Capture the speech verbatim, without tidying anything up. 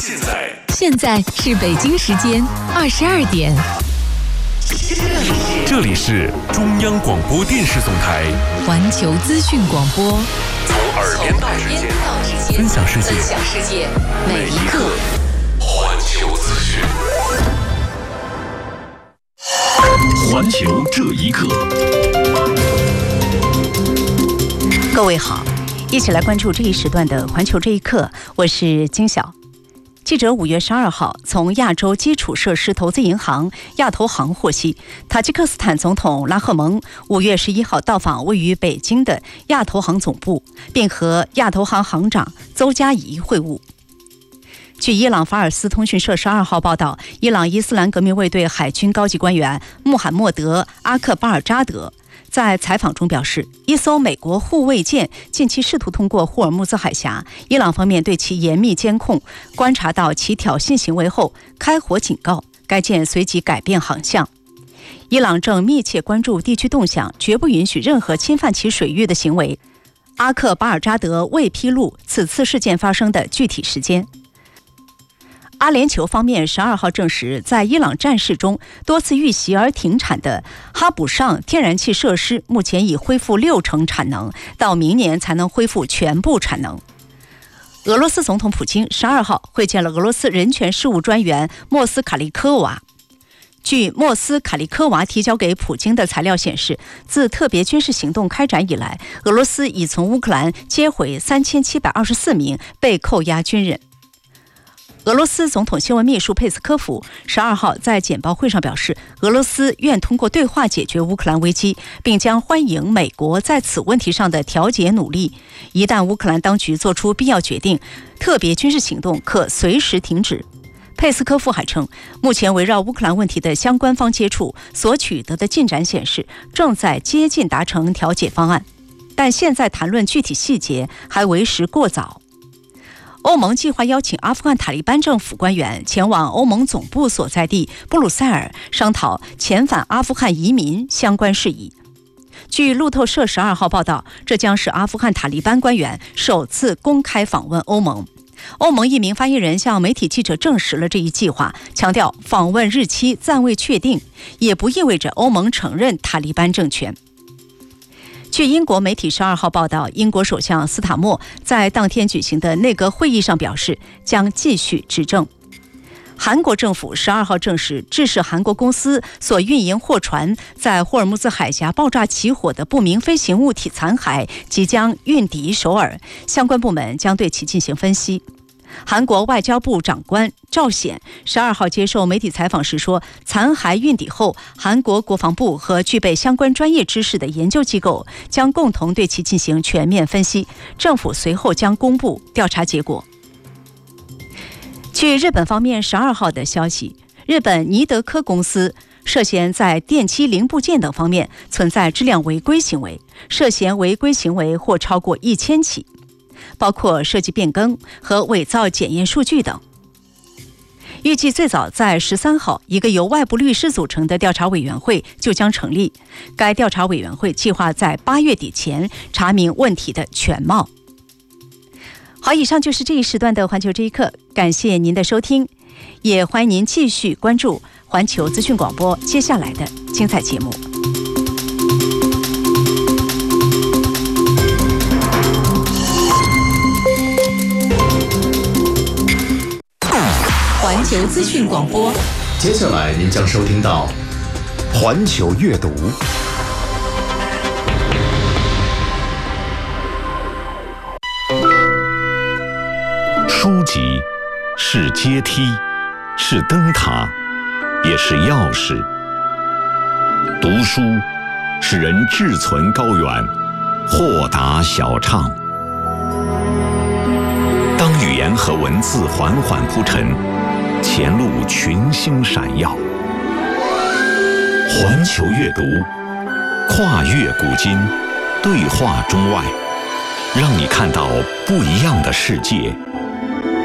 现在现在是北京时间二十二点。 这里是中央广播电视总台环球资讯广播， 从耳边到指尖，分享世界， 分享世界，每一刻。 环球资讯，环球这一刻。 各位好，一起来关注这一时段的环球这一刻，我是金晓。记者五月十二号从亚洲基础设施投资银行亚投行获悉，塔吉克斯坦总统拉赫蒙五月十一号到访位于北京的亚投行总部，并和亚投行行长邹嘉仪会晤。据伊朗法尔斯通讯社十二号报道，伊朗伊斯兰革命卫队海军高级官员穆罕默德·阿克巴尔扎德在采访中表示，一艘美国护卫舰近期试图通过霍尔木兹海峡，伊朗方面对其严密监控，观察到其挑衅行为后开火警告，该舰随即改变航向。伊朗正密切关注地区动向，绝不允许任何侵犯其水域的行为。阿克巴尔扎德未披露此次事件发生的具体时间。阿联酋方面十二号证实，在伊朗战事中多次遇袭而停产的哈卜尚天然气设施目前已恢复六成产能，到明年才能恢复全部产能。俄罗斯总统普京十二号会见了俄罗斯人权事务专员莫斯卡利科娃。据莫斯卡利科娃提交给普京的材料显示，自特别军事行动开展以来，俄罗斯已从乌克兰接回三千七百二十四名被扣押军人。俄罗斯总统新闻秘书佩斯科夫十二号在简报会上表示，俄罗斯愿通过对话解决乌克兰危机，并将欢迎美国在此问题上的调解努力。一旦乌克兰当局做出必要决定，特别军事行动可随时停止。佩斯科夫还称，目前围绕乌克兰问题的相关方接触所取得的进展显示，正在接近达成调解方案，但现在谈论具体细节还为时过早。欧盟计划邀请阿富汗塔利班政府官员前往欧盟总部所在地布鲁塞尔，商讨遣返阿富汗移民相关事宜。据路透社十二号报道，这将是阿富汗塔利班官员首次公开访问欧盟。欧盟一名发言人向媒体记者证实了这一计划，强调访问日期暂未确定，也不意味着欧盟承认塔利班政权。据英国媒体十二号报道，英国首相斯塔默在当天举行的内阁会议上表示，将继续执政。韩国政府十二号证实，致使韩国公司所运营货船在霍尔木兹海峡爆炸起火的不明飞行物体残骸即将运抵首尔，相关部门将对其进行分析。韩国外交部长官赵显十二号接受媒体采访时说，残骸运抵后，韩国国防部和具备相关专业知识的研究机构将共同对其进行全面分析，政府随后将公布调查结果。据日本方面十二号的消息，日本尼德科公司涉嫌在电机零部件等方面存在质量违规行为，涉嫌违规行为或超过一千起，包括设计变更和伪造检验数据等。预计最早在十三号，一个由外部律师组成的调查委员会就将成立。该调查委员会计划在八月底前查明问题的全貌。好，以上就是这一时段的环球这一刻，感谢您的收听，也欢迎您继续关注环球资讯广播接下来的精彩节目。 环球资讯广播， 接下来您将收听到环球阅读。书籍是阶梯，是灯塔，也是钥匙。读书使人志存高远，豁达小畅。当语言和文字缓缓铺陈，前路群星闪耀。环球阅读，跨越古今，对话中外，让你看到不一样的世界，